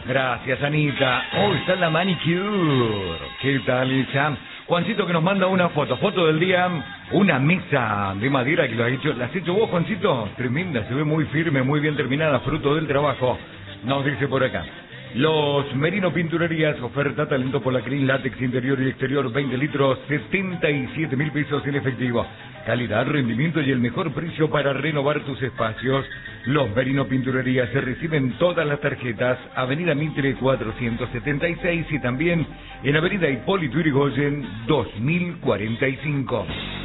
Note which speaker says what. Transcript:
Speaker 1: Gracias, Anita. Oh, está la manicure. ¿Qué tal, Isa? Juancito que nos manda una foto del día, una mesa de madera que la has hecho vos, Juancito. Tremenda, se ve muy firme, muy bien terminada, fruto del trabajo. Nos dice por acá. Los Merino Pinturerías, oferta talento polacrín, látex interior y exterior, 20 litros, 77.000 pesos en efectivo. Calidad, rendimiento y el mejor precio para renovar tus espacios. Los Merino Pinturerías se reciben todas las tarjetas. Avenida Mitre 476 y también en Avenida Hipólito Yrigoyen 2045.